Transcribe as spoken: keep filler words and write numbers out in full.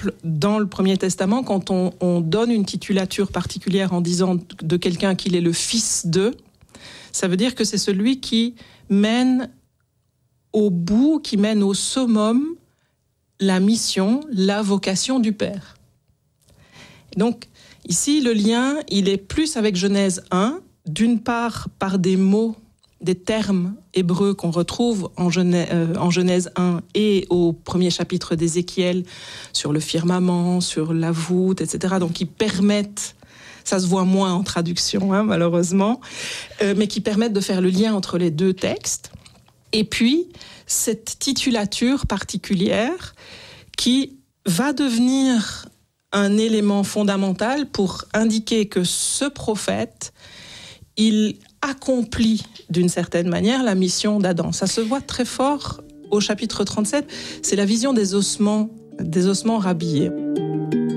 exemple, dans le Premier Testament, quand on, on donne une titulature particulière en disant de quelqu'un qu'il est le fils de, ça veut dire que c'est celui qui mène au bout, qui mène au summum la mission, la vocation du Père. Donc, ici, le lien, il est plus avec Genèse un, d'une part par des mots, des termes hébreux qu'on retrouve en Genèse, euh, en Genèse un et au premier chapitre d'Ézéchiel, sur le firmament, sur la voûte, et cetera, donc qui permettent, ça se voit moins en traduction, hein, malheureusement, euh, mais qui permettent de faire le lien entre les deux textes. Et puis, cette titulature particulière qui va devenir un élément fondamental pour indiquer que ce prophète, il accomplit d'une certaine manière la mission d'Adam. Ça se voit très fort au chapitre trente-sept, c'est la vision des ossements, des ossements rhabillés.